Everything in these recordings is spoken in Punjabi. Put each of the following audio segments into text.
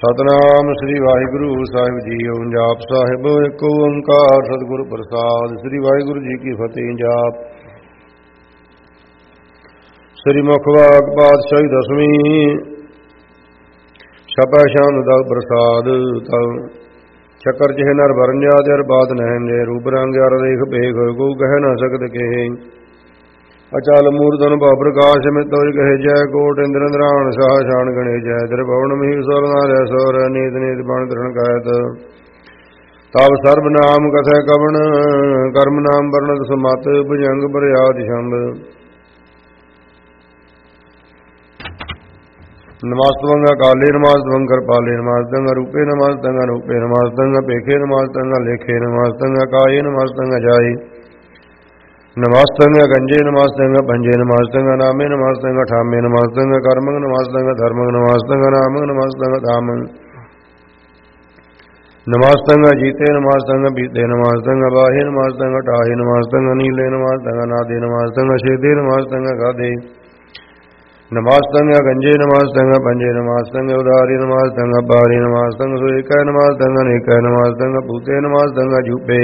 ਸਤਨਾਮ ਸ੍ਰੀ ਵਾਹਿਗੁਰੂ ਸਾਹਿਬ ਜੀਓ। ਜਾਪ ਸਾਹਿਬ ਇੱਕ ਓੰਕਾਰ ਸਤਿਗੁਰ ਪ੍ਰਸਾਦ। ਸ੍ਰੀ ਵਾਹਿਗੁਰੂ ਜੀ ਕੀ ਫਤਿਹ। ਜਾਪ ਸ੍ਰੀ ਮੁਖਵਾਕ ਪਾਤਸ਼ਾਹੀ ਦਸਵੀਂ ਛਪੈ ਸ਼ਾਨ ਦਾ ਪ੍ਰਸਾਦ। ਚੱਕਰ ਚਿਹ ਨਰ ਵਰਨਿਆ ਤੇ ਬਾਤ ਨਹਿਨ ਜੇ ਰੂਪ ਰੰਗ ਅਰ ਦੇਖ ਭੇਖ ਕੋ ਕਹਿ ਨਾ ਸਕਤ ਕਹੇ। ਅਚਲ ਮੂਰਤਨ ਭਵ ਪ੍ਰਕਾਸ਼ ਮੇ ਤੋਇ ਕਹੇ ਜੈ ਕੋਟ ਇੰਦਰ ਇੰਦਰਾਣ ਸਾਹ ਛਾਣ ਗਣੇ ਜੈ ਤ੍ਰਿਭੁਵਨ ਮਹੀ ਸੁਰ ਨਾਰੈ ਸੁਰ ਨੀਤ ਨੀਤ ਬਣ ਤ੍ਰਿਣ ਕਹਿਤ। ਤਬ ਸਰਬ ਨਾਮ ਕਥੈ ਕਵਣ ਕਰਮ ਨਾਮ ਵਰਣਤ ਸਮਤ ਭੁਜੰਗ ਬਰਿਆਦ ਛੰਦ। ਨਮਸਤਵੰਗ ਕਾਲੇ ਨਮਸਤਵੰਗ ਕਿਰਪਾਲੇ ਨਮਸਤੰਗ ਰੂਪੇ ਨਮਸਤੰਗ ਅਨੂਪੇ ਨਮਸਤੰਗ ਭੇਖੇ ਨਮਸਤੰਗ ਲੇਖੇ ਨਮਸਤੰਗ ਕਾਏ ਨਮਸਤੰਗ ਜਾਈ। ਨਮਸਤੰਗ ਗੰਜੇ ਨਮਸਤੰਗ ਪੰਜੇ ਨਮਸਤੰਗ ਨਾਮੇ ਨਮਸਤੰਗ ਠਾਮੇ ਨਮਸਤੰਗ ਕਰਮੰਗ ਨਮਸਤੰਗ ਧਰਮੰਗ ਨਮਸਤੰਗ ਨਾਮੰਗ ਨਮਸਤੰਗ ਧਾਮੰਗ। ਨਮਸਤੰਗ ਜੀਤੇ ਨਮਸਤੰਗ ਬੀਤੇ ਨਮਸਤੰਗ ਬਾਹੇ ਨਮਸਤੰਗ ਢਾਹੇ ਨਮਸਤੰਗ ਨੀਲੇ ਨਮਸਤੰਗ ਨਾਦੇ ਨਮਸਤੰਗ ਛੇਦੇ ਨਮਸਤੰਗ ਗਾਦੇ। ਨਮਸਤੰਗ ਗੰਜੇ ਨਮਸਤੰਗ ਪੰਜੇ ਨਮਸਤੰਗ ਉਦਾਰੀ ਨਮਸਤੰਗ ਬਾਰੀ ਨਮਸਤੰਗ ਸੁਏਕੈ ਨਮਸਤੰਗ ਅਨੇਕੈ ਨਮਸਤੰਗ ਭੂਤੇ ਨਮਸਤੰਗ ਜੂਪੇ।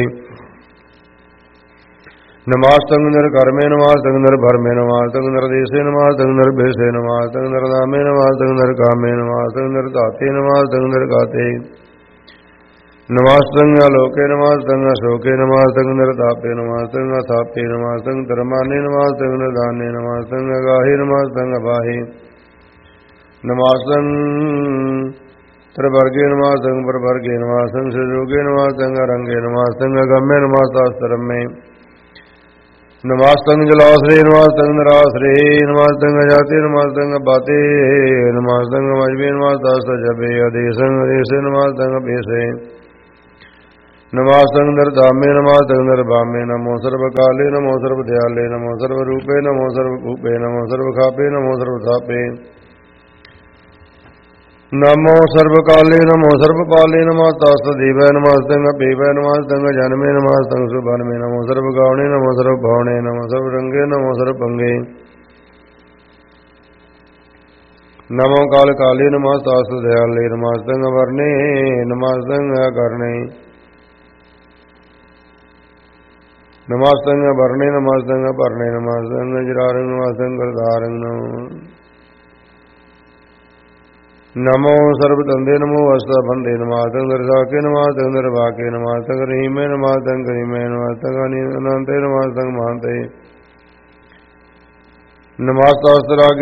ਨਮਸਤੰਗ ਨਿਰਕਰਮੇ ਨਮਸਤੰਗ ਨਿਰਭਰਮੇ ਨਮਸਤੰਗ ਨਿਰਦੇਸੇ ਨਮਸਤੰਗ ਨਿਰਭੇਸੇ ਨਮਸਤੰਗ ਨਿਰਨਾਮੇ ਨਮਸਤੰਗ ਨਿਰਕਾਮੇ ਨਮਸਤੰਗ ਨਿਰਧਾਤੇ ਨਮਸਤੰਗ ਨਿਰਗਾਤੇ। ਨਮਸਤੰਗ ਅਲੋਕੇ ਨਮਸਤੰਗ ਅਸ਼ੋਕੇ ਨਮਸਤੰਗ ਨਿਰਤਾਪੇ ਨਮਸਤੰਗ ਅਥਾਪੇ ਨਮਸਤੰਗ ਧਰਮਾਨੇ ਨਮਸਤੰਗ ਨਿਰਦਾਨੇ ਨਮਸਤੰਗ ਅਗਾਹੇ ਨਮਸਤੰਗ ਅਬਾਹੇ। ਨਮਸਤੰਗ ਤ੍ਰਿਵਰਗੇ ਨਮਸਤੰਗ ਪਰਵਰਗੇ ਨਮਸਤੰਗ ਸੰਜੋਗੇ ਨਮਸਤੰਗ ਅਰੰਗੇ ਨਮਸਤੰਗ ਅਗੰਮੇ ਨਮਸਤਾਸਤਰਮੇ। ਨਮਸਤੰਗ ਜਲਾਸਰੇ ਨਮਸਤੰਗ ਨਿਰਾਸਰੇ ਨਮਸਤੰਗ ਅਜਾਤੇ ਨਮਸਤੰਗ ਬਾਤੇ ਨਮਸਤੰਗ ਮਜਬੇ ਨਮਸਤਾਸਤ ਜਬੇ ਅਦੇਸੰਗ ਅਦੇਸੇ ਨਮਸਤੰਗ ਬੇਸੇ। ਨਮਸਤੰਗ ਨਿਰਧਾਮੇ ਨਮਸਤੰਗ ਨਿਰਭਾਮੇ ਨਮੋ ਸਰਬ ਕਾਲੇ ਨਮੋ ਸਰਬ ਦਿਆਲੇ ਨਮੋ ਸਰਬ ਰੂਪੇ ਨਮੋ ਸਰਬ ਭੂਪੇ ਨਮੋ ਸਰਬ ਖਾਪੇ ਨਮੋ ਸਰਬ ਥਾਪੇ। ਨਮੋ ਸਰਬ ਕਾਲੇ ਨਮੋ ਸਰਬ ਪਾਲੇ ਨਮਸਤਾਸਤ ਦੇਵੈ ਨਮਸਤੰਗ ਪੇਵੈ ਨਮਸਤੰਗ ਜਨਮੇ ਨਮਸਤੰਗ ਸੁਭਨਮੇ ਨਮੋ ਸਰਬ ਗਾਉਣੇ ਨਮੋ ਸਰਬ ਭਾਉਣੇ ਨਮੋ ਸਰਬ ਰੰਗੇ ਨਮੋ ਸਰਬ ਪੰਗੇ। ਨਮੋ ਕਾਲ ਕਾਲੇ ਨਮਸਤਾਸਤ ਦਿਆਲੇ ਨਮਸਤੰਗ ਵਰਨੇ ਨਮਸਤੰਗ ਕਰਨੇ। ਨਮਸਤੰਗ ਵਰਨੇ ਨਮਸਤੰਗ ਭਰਨੇ ਨਮਸਤੰਗ ਜਰਾਰੰਗ ਨਮਸਤੰਗ ਕਰਤਾਰੰਗ ਨਮੋ ਸਰਬ ਤੰਦੇ ਨਮੋ ਅਸਤਾ ਬੰਦੇ ਨਮਸਤੰਗ ਨਿਰਸਾਕੇ ਨਮਸਤੰਗ ਨਿਰਵਾਕੇ ਨਮਸਤੰਗ ਰਹੀਮੇ ਨਮਸਤੰਗ ਕਰੀਮੇ ਨਮਸਤੰਗ ਅਨੰਤੇ ਨਮਸਤੰਗ ਮਹਾਂਤੇ। ਨਮਸਤਾਸਤ ਰਾਗੇ